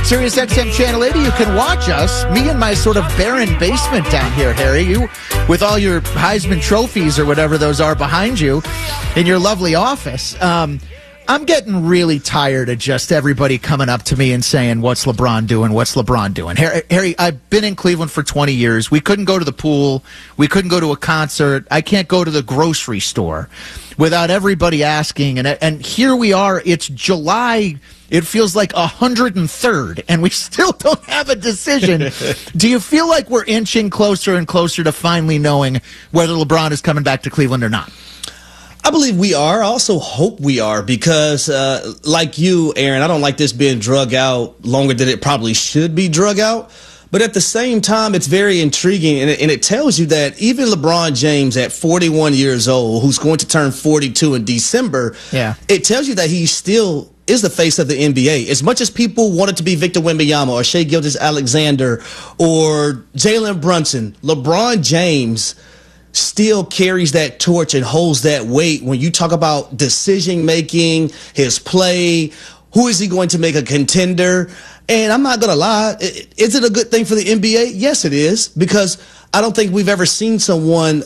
Sirius XM Channel 80, you can watch us. Me in my sort of barren basement down here, Harry. You with all your Heisman trophies or whatever those are behind you in your lovely office. I'm getting really tired of just everybody coming up to me and saying, what's LeBron doing? What's LeBron doing? Harry, I've been in Cleveland for 20 years. We couldn't go to the pool. We couldn't go to a concert. I can't go to the grocery store without everybody asking. And here we are. It's July. It feels like 103rd, and we still don't have a decision. Do you feel like we're inching closer and closer to finally knowing whether LeBron is coming back to Cleveland or not? I believe we are. I also hope we are because, like you, Aaron, I don't like this being drug out longer than it probably should be drug out. But at the same time, it's very intriguing, and it tells you that even LeBron James at 41 years old, who's going to turn 42 in December, it tells you that he still is the face of the NBA. As much as people wanted to be Victor Wembanyama or Shai Gilgeous-Alexander or Jalen Brunson, LeBron James still carries that torch and holds that weight when you talk about decision making, his play, who is he going to make a contender? And I'm not going to lie, is it a good thing for the NBA? Yes, it is, because I don't think we've ever seen someone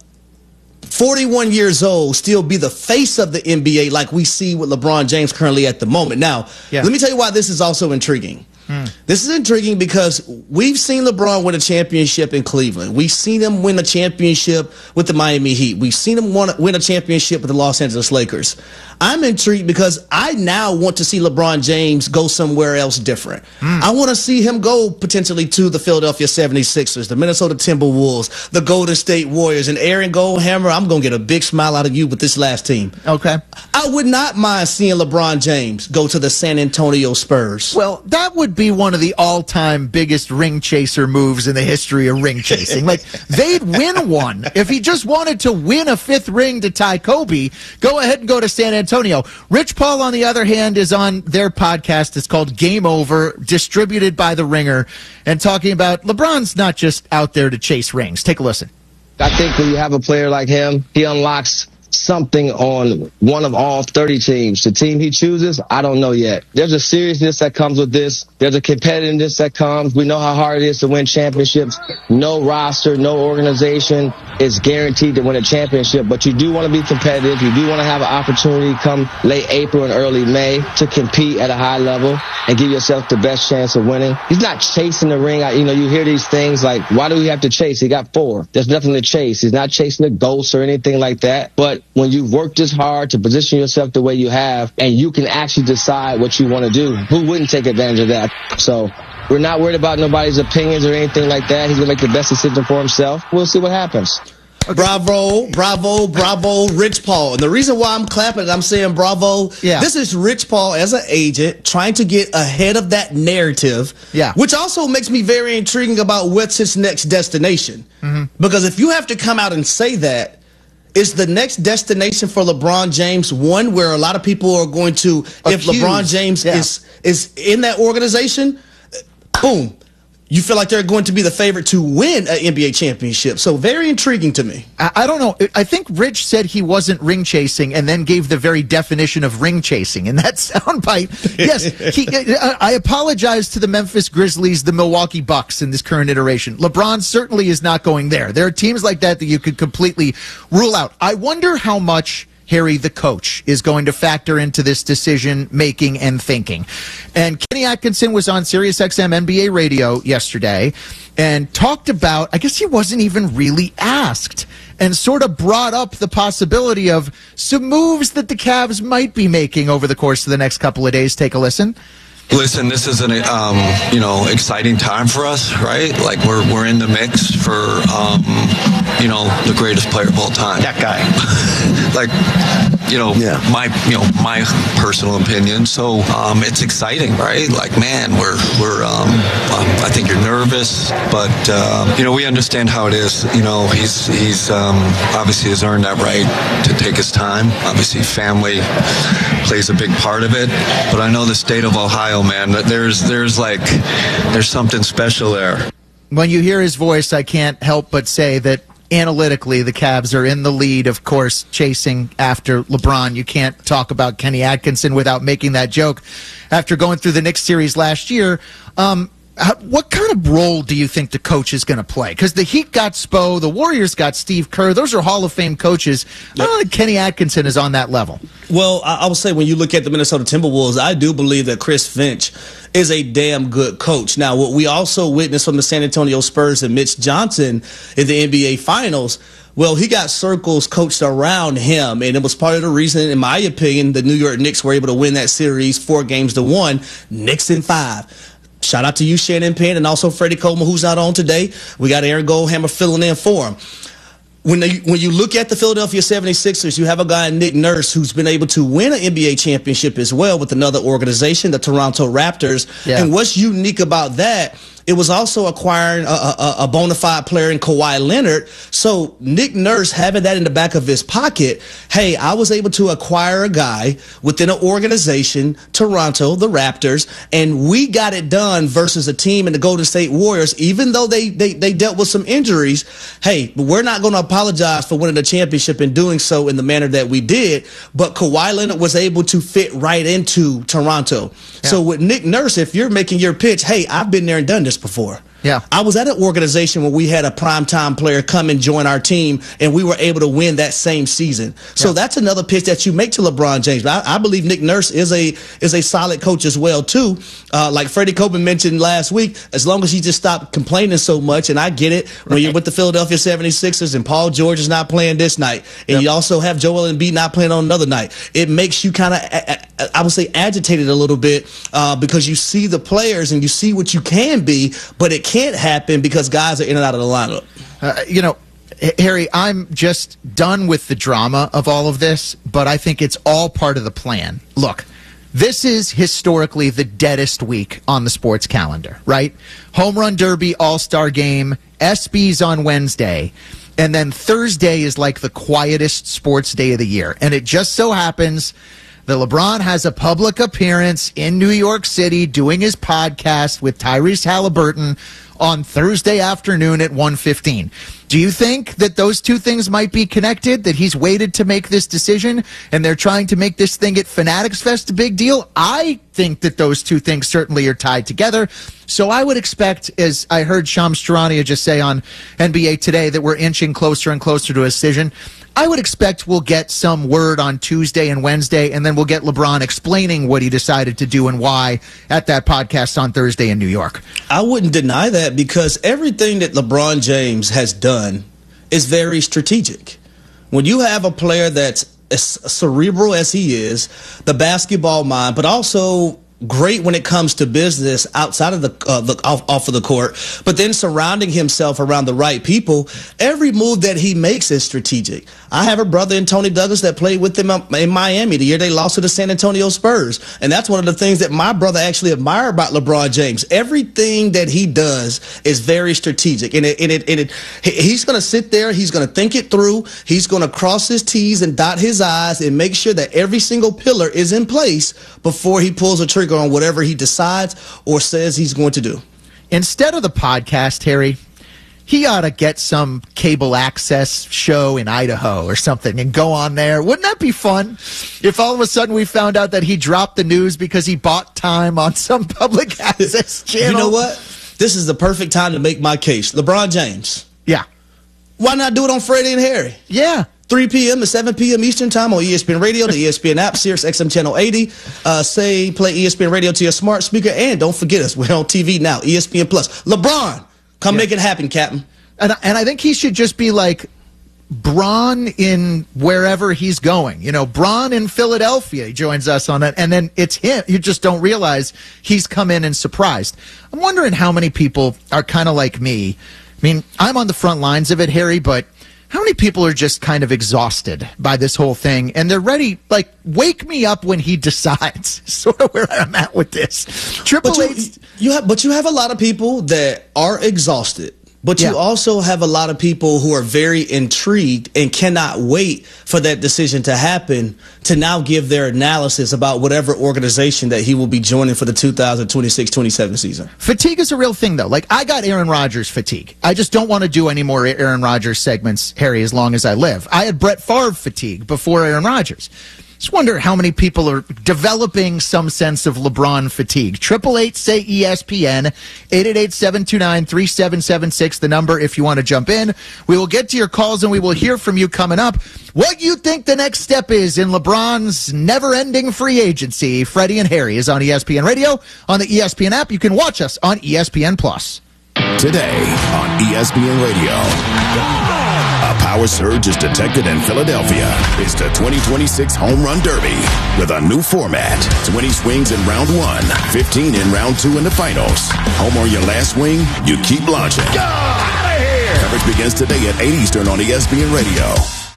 41 years old still be the face of the NBA like we see with LeBron James currently at the moment. Now, let me tell you why this is also intriguing. This is intriguing because we've seen LeBron win a championship in Cleveland. We've seen him win a championship with the Miami Heat. We've seen him win a championship with the Los Angeles Lakers. I'm intrigued because I now want to see LeBron James go somewhere else different. I want to see him go potentially to the Philadelphia 76ers, the Minnesota Timberwolves, the Golden State Warriors. And Aaron Goldhammer, I'm going to get a big smile out of you with this last team. Okay. I would not mind seeing LeBron James go to the San Antonio Spurs. Well, that would be one of the all-time biggest ring chaser moves in the history of ring chasing. Like, they'd win one. If he just wanted to win a fifth ring to tie Kobe, go ahead and go to San Antonio. Rich Paul, on the other hand, is on their podcast. It's called Game Over, distributed by The Ringer, and talking about LeBron's not just out there to chase rings. Take a listen. I think when you have a player like him, he unlocks something on one of all 30 teams. The team he chooses, I don't know yet. There's a seriousness that comes with this. There's a competitiveness that comes. We know how hard it is to win championships. No roster, no organization is guaranteed to win a championship, but you do want to be competitive. You do want to have an opportunity come late April and early May to compete at a high level and give yourself the best chance of winning. He's not chasing the ring. You hear these things like, why do we have to chase? He got 4. There's nothing to chase. He's not chasing the ghost or anything like that. But when you've worked this hard to position yourself the way you have, and you can actually decide what you want to do, who wouldn't take advantage of that? So we're not worried about nobody's opinions or anything like that. He's going to make the best decision for himself. We'll see what happens. Bravo, bravo, bravo, Rich Paul. And the reason why I'm clapping and I'm saying bravo, this is Rich Paul as an agent trying to get ahead of that narrative, which also makes me very intriguing about what's his next destination. Because if you have to come out and say that, is the next destination for LeBron James one where a lot of people are going to, if LeBron James is in that organization, boom, you feel like they're going to be the favorite to win an NBA championship. So very intriguing to me. I don't know. I think Rich said he wasn't ring chasing and then gave the very definition of ring chasing. And that soundbite, yes, I apologize to the Memphis Grizzlies, the Milwaukee Bucks in this current iteration. LeBron certainly is not going there. There are teams like that you could completely rule out. I wonder how much Harry, the coach, is going to factor into this decision-making and thinking. And Kenny Atkinson was on SiriusXM NBA radio yesterday and talked about, I guess he wasn't even really asked, and sort of brought up the possibility of some moves that the Cavs might be making over the course of the next couple of days. Take a listen. Listen, this is an exciting time for us, right? Like we're in the mix for the greatest player of all time. That guy. My personal opinion. So it's exciting, right? Like, man, we're I think you're nervous, but we understand how it is. He's obviously has earned that right to take his time. Obviously, family plays a big part of it, but I know the state of Ohio, man, that there's something special there. When you hear his voice, I can't help but say that analytically, the Cavs are in the lead, of course, chasing after LeBron. You can't talk about Kenny Atkinson without making that joke. After going through the Knicks series last year, what kind of role do you think the coach is going to play? Because the Heat got Spo, the Warriors got Steve Kerr. Those are Hall of Fame coaches. I don't think Kenny Atkinson is on that level. Well, I would say when you look at the Minnesota Timberwolves, I do believe that Chris Finch is a damn good coach. Now, what we also witnessed from the San Antonio Spurs and Mitch Johnson in the NBA Finals, well, he got circles coached around him, and it was part of the reason, in my opinion, the New York Knicks were able to win that series 4-1, Knicks in 5. Shout out to you, Shannon Penn, and also Freddie Coleman, who's not on today. We got Aaron Goldhammer filling in for him. When you look at the Philadelphia 76ers, you have a guy, Nick Nurse, who's been able to win an NBA championship as well with another organization, the Toronto Raptors. Yeah. And what's unique about that, it was also acquiring a bona fide player in Kawhi Leonard. So Nick Nurse having that in the back of his pocket, hey, I was able to acquire a guy within an organization, Toronto, the Raptors, and we got it done versus a team in the Golden State Warriors, even though they dealt with some injuries. Hey, we're not going to apologize for winning the championship and doing so in the manner that we did. But Kawhi Leonard was able to fit right into Toronto. Yeah. So with Nick Nurse, if you're making your pitch, hey, I've been there and done this before. Yeah. I was at an organization where we had a primetime player come and join our team, and we were able to win that same season. So that's another pitch that you make to LeBron James. But I believe Nick Nurse is a solid coach as well, too. Like Freddie Coleman mentioned last week, as long as he just stopped complaining so much, and I get it, when you're with the Philadelphia 76ers and Paul George is not playing this night, and you also have Joel Embiid not playing on another night, it makes you kind of, I would say, agitated a little bit because you see the players and you see what you can be, but it can't happen because guys are in and out of the lineup. Harry, I'm just done with the drama of all of this, but I think it's all part of the plan. Look, this is historically the deadest week on the sports calendar, right? Home Run Derby, All-Star Game, ESPYs on Wednesday, and then Thursday is like the quietest sports day of the year. And it just so happens that LeBron has a public appearance in New York City doing his podcast with Tyrese Halliburton on Thursday afternoon at 1:15. Do you think that those two things might be connected, that he's waited to make this decision and they're trying to make this thing at Fanatics Fest a big deal? I think that those two things certainly are tied together. So I would expect, as I heard Shams Charania just say on NBA Today, that we're inching closer and closer to a decision. I would expect we'll get some word on Tuesday and Wednesday, and then we'll get LeBron explaining what he decided to do and why at that podcast on Thursday in New York. I wouldn't deny that because everything that LeBron James has done is very strategic. When you have a player that's as cerebral as he is, the basketball mind, but also great when it comes to business outside of off of the court, but then surrounding himself around the right people, every move that he makes is strategic. I have a brother in Tony Douglas that played with them in Miami the year they lost to the San Antonio Spurs, and that's one of the things that my brother actually admired about LeBron James. Everything that he does is very strategic, and he's going to sit there, he's going to think it through, he's going to cross his T's and dot his I's and make sure that every single pillar is in place before he pulls a trigger on whatever he decides or says he's going to do. Instead of the podcast, Harry, he ought to get some cable access show in Idaho or something and go on there. Wouldn't that be fun if all of a sudden we found out that he dropped the news because he bought time on some public access channel? You know what? This is the perfect time to make my case. LeBron James. Yeah. Why not do it on Freddie and Harry? Yeah. 3 p.m. to 7 p.m. Eastern Time on ESPN Radio, the ESPN app, Sirius XM Channel 80. Play ESPN Radio to your smart speaker. And don't forget us, we're on TV now, ESPN Plus. LeBron, come make it happen, Captain. And I think he should just be like Bron in wherever he's going. You know, Bron in Philadelphia, he joins us on that. And then it's him. You just don't realize he's come in and surprised. I'm wondering how many people are kind of like me. I mean, I'm on the front lines of it, Harry, but how many people are just kind of exhausted by this whole thing, and they're ready, like, wake me up when he decides, sort of where I'm at with this. But you have a lot of people that are exhausted, But you also have a lot of people who are very intrigued and cannot wait for that decision to happen to now give their analysis about whatever organization that he will be joining for the 2026-27 season. Fatigue is a real thing, though. Like, I got Aaron Rodgers fatigue. I just don't want to do any more Aaron Rodgers segments, Harry, as long as I live. I had Brett Favre fatigue before Aaron Rodgers. Just wonder how many people are developing some sense of LeBron fatigue. 888-SAY-ESPN, 888-729-3776, the number if you want to jump in. We will get to your calls and we will hear from you coming up. What you think the next step is in LeBron's never-ending free agency. Freddie and Harry is on ESPN Radio. On the ESPN app, you can watch us on ESPN+. Today on ESPN Radio. A power surge is detected in Philadelphia. It's the 2026 Home Run Derby with a new format. 20 swings in round 1, 15 in round 2 in the finals. Home on your last swing, you keep launching. Go out of here! Coverage begins today at 8 Eastern on ESPN Radio.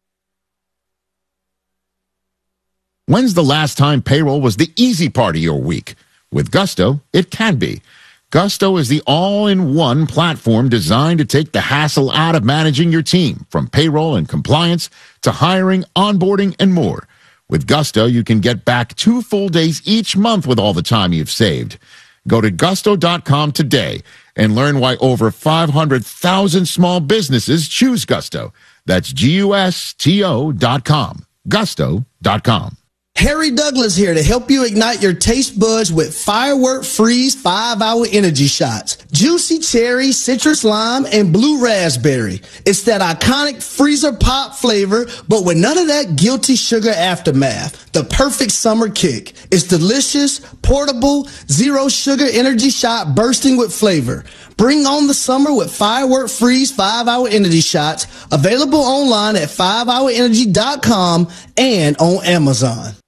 When's the last time payroll was the easy part of your week? With Gusto, it can be. Gusto is the all-in-one platform designed to take the hassle out of managing your team, from payroll and compliance to hiring, onboarding, and more. With Gusto, you can get back 2 full days each month with all the time you've saved. Go to gusto.com today and learn why over 500,000 small businesses choose Gusto. That's GUSTO.com. Gusto.com. Harry Douglas here to help you ignite your taste buds with Firework Freeze 5-Hour Energy Shots. Juicy cherry, citrus lime, and blue raspberry. It's that iconic freezer pop flavor, but with none of that guilty sugar aftermath. The perfect summer kick. It's delicious, portable, zero sugar energy shot bursting with flavor. Bring on the summer with Firework Freeze 5-Hour Energy Shots. Available online at 5hourenergy.com and on Amazon.